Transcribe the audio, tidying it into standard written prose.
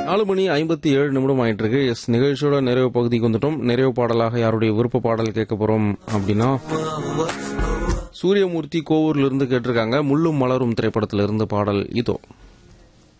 4:57 ஆயிட்டு இருக்கு. நிகழ்ச்சியோட நிறைவு பகுதிக்கு வந்துட்டோம். நிறைவு பாடலாக யாருடைய விருப்ப பாடல் கேட்க போறோம் அப்படின்னா சூரியமூர்த்தி கோவூர்ல இருந்து கேட்டிருக்காங்க. முள்ளும் மலரும் திரைப்படத்திலிருந்து பாடல் இதோ.